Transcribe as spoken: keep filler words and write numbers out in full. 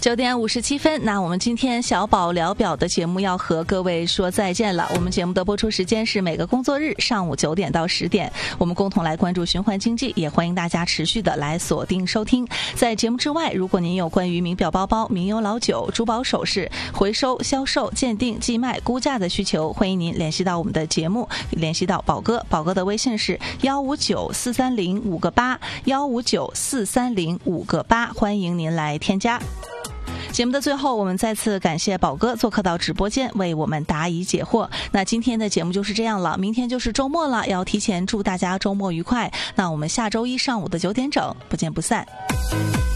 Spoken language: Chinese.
九点五十七分，那我们今天小宝聊表的节目要和各位说再见了。我们节目的播出时间是每个工作日上午九点到十点，我们共同来关注循环经济，也欢迎大家持续的来锁定收听。在节目之外，如果您有关于名表包包、名优老酒、珠宝首饰回收、销售、鉴定、寄卖、估价的需求，欢迎您联系到我们的节目，联系到宝哥，宝哥的微信是幺五九四三零五个八幺五九四三零五个八，欢迎您来添加。节目的最后，我们再次感谢宝哥做客到直播间，为我们答疑解惑。那今天的节目就是这样了，明天就是周末了，要提前祝大家周末愉快。那我们下周一上午的九点整不见不散。